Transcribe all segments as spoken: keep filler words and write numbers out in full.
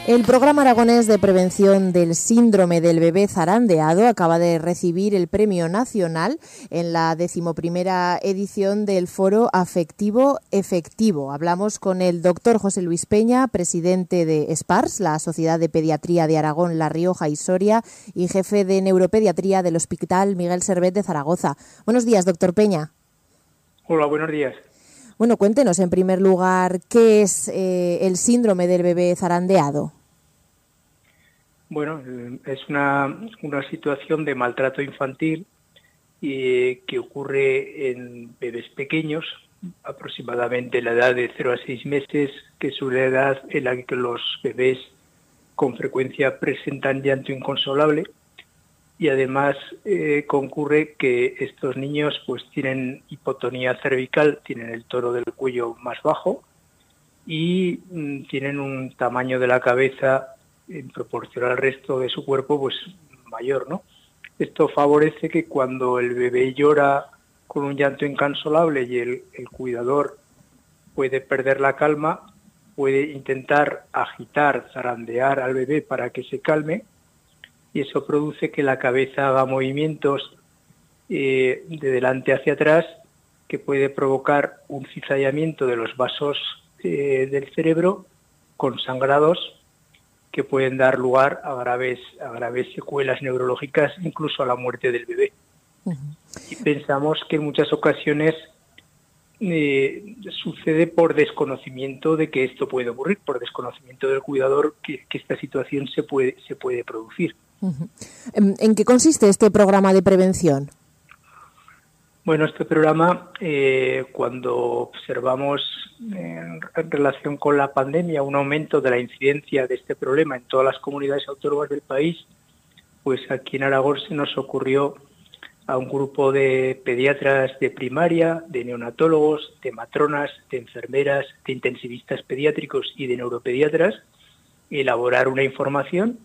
El Programa Aragonés de Prevención del Síndrome del Bebé Zarandeado acaba de recibir el Premio Nacional en la decimoprimera edición del Foro Afectivo Efectivo. Hablamos con el doctor José Luis Peña, presidente de SPARS, la Sociedad de Pediatría de Aragón, La Rioja y Soria, y jefe de Neuropediatría del Hospital Miguel Servet de Zaragoza. Buenos días, doctor Peña. Hola, buenos días. Bueno, cuéntenos en primer lugar qué es eh, el síndrome del bebé zarandeado. Bueno, es una, una situación de maltrato infantil eh, que ocurre en bebés pequeños, aproximadamente la edad de cero a seis meses, que es una edad en la que los bebés con frecuencia presentan llanto inconsolable, y además eh, concurre que estos niños pues tienen hipotonía cervical, tienen el toro del cuello más bajo y mm, tienen un tamaño de la cabeza en proporción al resto de su cuerpo pues mayor, ¿no? Esto favorece que cuando el bebé llora con un llanto inconsolable y el, el cuidador puede perder la calma, puede intentar agitar, zarandear al bebé para que se calme, y eso produce que la cabeza haga movimientos eh, de delante hacia atrás, que puede provocar un cizallamiento de los vasos eh, del cerebro con sangrados que pueden dar lugar a graves, a graves secuelas neurológicas, incluso a la muerte del bebé. Uh-huh. Y pensamos que en muchas ocasiones eh, sucede por desconocimiento de que esto puede ocurrir, por desconocimiento del cuidador que, que esta situación se puede, se puede producir. Uh-huh. ¿En qué consiste este programa de prevención? Bueno, este programa, eh, cuando observamos en, en relación con la pandemia un aumento de la incidencia de este problema en todas las comunidades autónomas del país, pues aquí en Aragón se nos ocurrió a un grupo de pediatras de primaria, de neonatólogos, de matronas, de enfermeras, de intensivistas pediátricos y de neuropediatras, elaborar una información.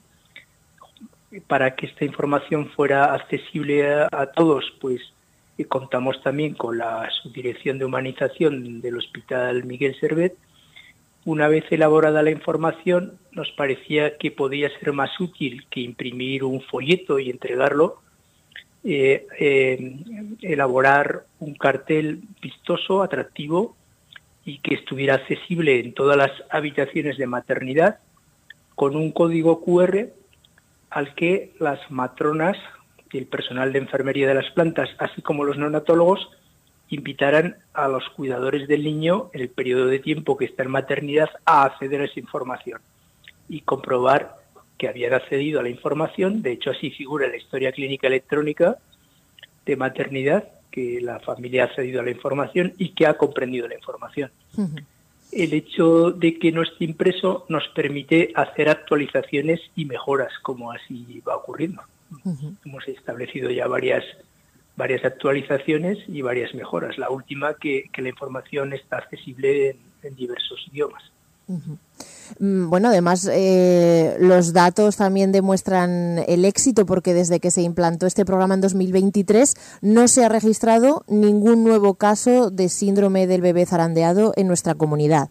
Para que esta información fuera accesible a, a todos, pues y contamos también con la subdirección de humanización del Hospital Miguel Servet. Una vez elaborada la información, nos parecía que podía ser más útil que imprimir un folleto y entregarlo, eh, eh, elaborar un cartel vistoso, atractivo y que estuviera accesible en todas las habitaciones de maternidad, con un código cu erre al que las matronas y el personal de enfermería de las plantas, así como los neonatólogos, invitarán a los cuidadores del niño en el periodo de tiempo que está en maternidad a acceder a esa información y comprobar que habían accedido a la información. De hecho, así figura en la historia clínica electrónica de maternidad, que la familia ha accedido a la información y que ha comprendido la información. Uh-huh. El hecho de que no esté impreso nos permite hacer actualizaciones y mejoras, como así va ocurriendo. Uh-huh. Hemos establecido ya varias, varias actualizaciones y varias mejoras. La última, que, que la información está accesible en, en diversos idiomas. Uh-huh. Bueno, además eh, los datos también demuestran el éxito, porque desde que se implantó este programa en dos mil veintitrés no se ha registrado ningún nuevo caso de síndrome del bebé zarandeado en nuestra comunidad.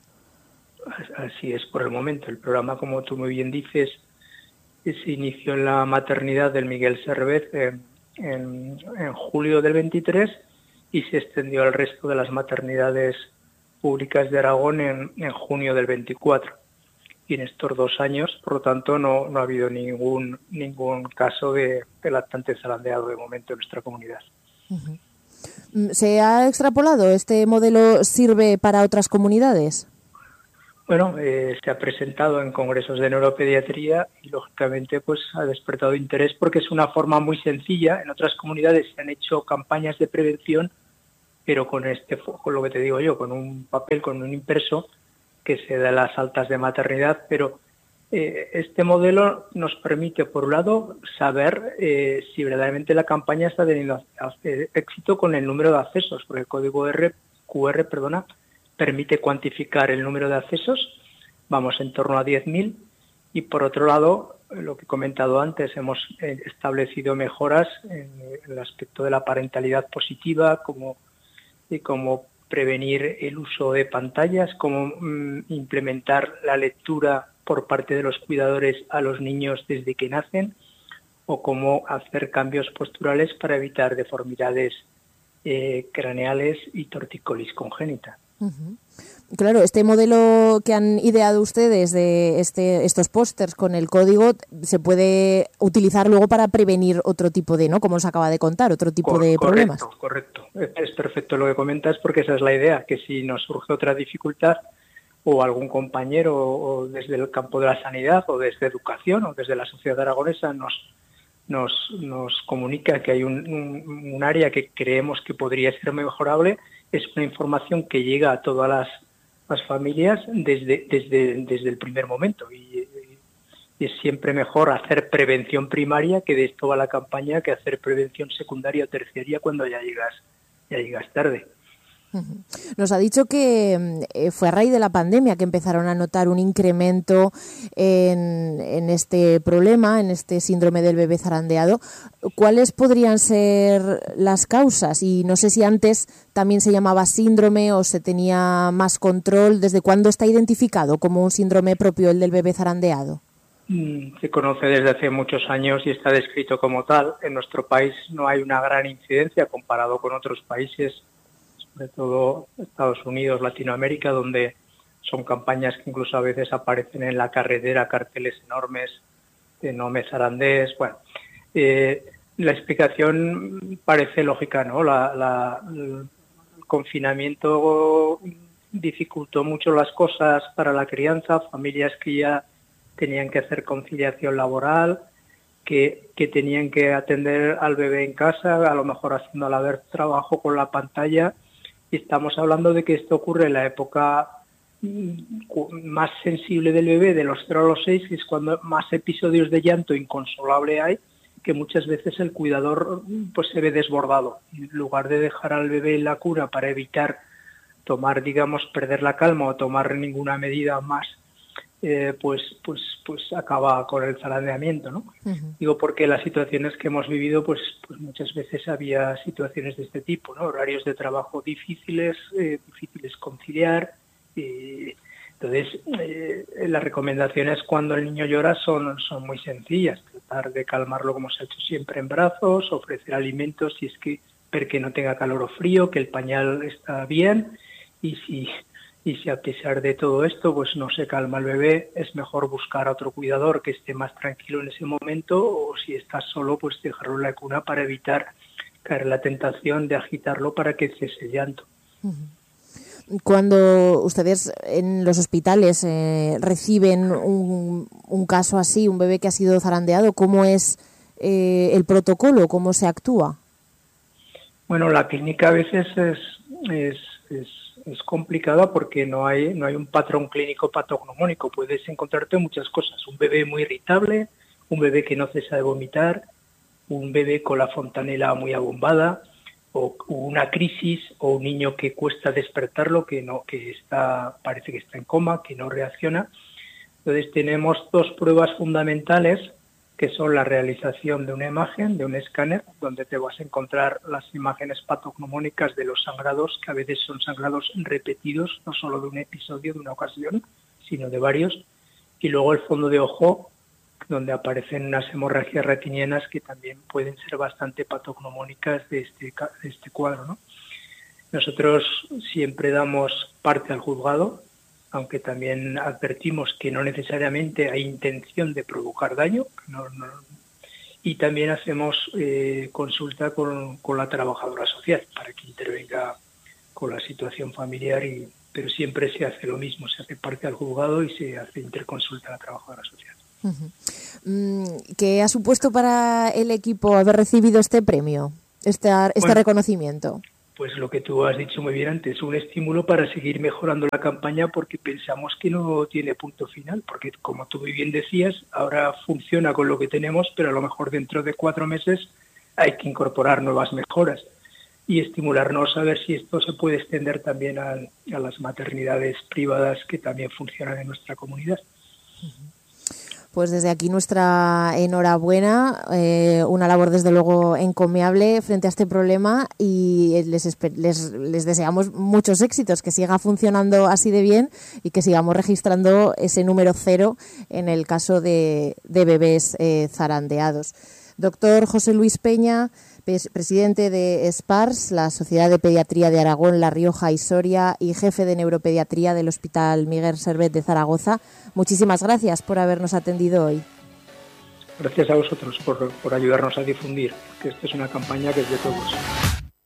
Así es, por el momento. El programa, como tú muy bien dices, se inició en la maternidad del Miguel Servet en, en, en julio del veintitrés y se extendió al resto de las maternidades públicas de Aragón en, en junio del veinticuatro. Y en estos dos años, por lo tanto, no, no ha habido ningún ningún caso de, de lactante zarandeado de momento en nuestra comunidad. Uh-huh. ¿Se ha extrapolado? ¿Este modelo sirve para otras comunidades? Bueno, eh, se ha presentado en congresos de neuropediatría y, lógicamente, pues ha despertado interés porque es una forma muy sencilla. En otras comunidades se han hecho campañas de prevención, pero con este, con lo que te digo yo, con un papel, con un impreso, que se da las altas de maternidad, pero eh, este modelo nos permite, por un lado, saber eh, si verdaderamente la campaña está teniendo éxito con el número de accesos, porque el código cu erre perdona, permite cuantificar el número de accesos, vamos en torno a diez mil, y por otro lado, lo que he comentado antes, hemos eh, establecido mejoras en, en el aspecto de la parentalidad positiva, como, y como prevenir el uso de pantallas, cómo mm, implementar la lectura por parte de los cuidadores a los niños desde que nacen, o cómo hacer cambios posturales para evitar deformidades eh, craneales y tortícolis congénita. Uh-huh. Claro, este modelo que han ideado ustedes de este, estos pósters con el código se puede utilizar luego para prevenir otro tipo de, ¿no? Como nos acaba de contar, otro tipo Cor- de correcto, problemas. Correcto, es perfecto lo que comentas, porque esa es la idea, que si nos surge otra dificultad o algún compañero o desde el campo de la sanidad o desde educación o desde la sociedad aragonesa nos nos, nos comunica que hay un, un, un área que creemos que podría ser mejorable, es una información que llega a todas las, las familias desde, desde, desde el primer momento. Y, y es siempre mejor hacer prevención primaria, que de esto va la campaña, que hacer prevención secundaria o terciaria cuando ya llegas, ya llegas tarde. Nos ha dicho que eh, fue a raíz de la pandemia que empezaron a notar un incremento en, en este problema, en este síndrome del bebé zarandeado. ¿Cuáles podrían ser las causas? Y no sé si antes también se llamaba síndrome o se tenía más control. ¿Desde cuándo está identificado como un síndrome propio el del bebé zarandeado? Se conoce desde hace muchos años y está descrito como tal. En nuestro país no hay una gran incidencia comparado con otros países, sobre todo Estados Unidos, Latinoamérica, donde son campañas que incluso a veces aparecen en la carretera, carteles enormes de no me zarandés. Bueno, eh, la explicación parece lógica, ¿no? La, la, el confinamiento dificultó mucho las cosas para la crianza, familias que ya tenían que hacer conciliación laboral, que, que tenían que atender al bebé en casa, a lo mejor haciendo a la vez trabajo con la pantalla. Y estamos hablando de que esto ocurre en la época más sensible del bebé, de los cero a los seis, que es cuando más episodios de llanto inconsolable hay, que muchas veces el cuidador pues se ve desbordado. En lugar de dejar al bebé en la cuna para evitar tomar, digamos, perder la calma o tomar ninguna medida más, eh, pues, pues, pues acaba con el zarandeamiento, ¿no? Uh-huh. Digo, porque las situaciones que hemos vivido, pues, pues muchas veces había situaciones de este tipo, ¿no? Horarios de trabajo difíciles, eh, difíciles conciliar. Eh, entonces, eh, las recomendaciones cuando el niño llora son, son muy sencillas. Tratar de calmarlo como se ha hecho siempre en brazos, ofrecer alimentos si es que ver que no tenga calor o frío, que el pañal está bien, y si... Y si a pesar de todo esto pues no se calma el bebé, es mejor buscar a otro cuidador que esté más tranquilo en ese momento, o si estás solo, pues dejarlo en la cuna para evitar caer en la tentación de agitarlo para que cese el llanto. Cuando ustedes en los hospitales eh, reciben un, un caso así, un bebé que ha sido zarandeado, ¿cómo es eh, el protocolo? ¿Cómo se actúa? Bueno, la clínica a veces es... es, es es complicada porque no hay no hay un patrón clínico patognomónico. Puedes encontrarte muchas cosas. Un bebé muy irritable, un bebé que no cesa de vomitar, un bebé con la fontanela muy abombada, o una crisis, o un niño que cuesta despertarlo, que no que está parece que está en coma, que no reacciona. Entonces tenemos dos pruebas fundamentales, que son la realización de una imagen, de un escáner, donde te vas a encontrar las imágenes patognomónicas de los sangrados, que a veces son sangrados repetidos, no solo de un episodio, de una ocasión, sino de varios. Y luego el fondo de ojo, donde aparecen unas hemorragias retinianas que también pueden ser bastante patognomónicas de este, de este cuadro, ¿no? Nosotros siempre damos parte al juzgado, aunque también advertimos que no necesariamente hay intención de provocar daño, no, no, y también hacemos eh, consulta con, con la trabajadora social para que intervenga con la situación familiar, y, pero siempre se hace lo mismo, se hace parte al juzgado y se hace interconsulta a la trabajadora social. Uh-huh. ¿Qué ha supuesto para el equipo haber recibido este premio, este, este bueno, reconocimiento? Pues lo que tú has dicho muy bien antes, un estímulo para seguir mejorando la campaña, porque pensamos que no tiene punto final, porque como tú muy bien decías, ahora funciona con lo que tenemos, pero a lo mejor dentro de cuatro meses hay que incorporar nuevas mejoras y estimularnos a ver si esto se puede extender también a, a las maternidades privadas que también funcionan en nuestra comunidad. Pues desde aquí nuestra enhorabuena, eh, una labor desde luego encomiable frente a este problema y les, les, les deseamos muchos éxitos, que siga funcionando así de bien y que sigamos registrando ese número cero en el caso de, de bebés eh, zarandeados. Doctor José Luis Peña, presidente de SPARS, la Sociedad de Pediatría de Aragón, La Rioja y Soria, y jefe de Neuropediatría del Hospital Miguel Servet de Zaragoza, muchísimas gracias por habernos atendido hoy. Gracias a vosotros por, por ayudarnos a difundir, que esta es una campaña que es de todos.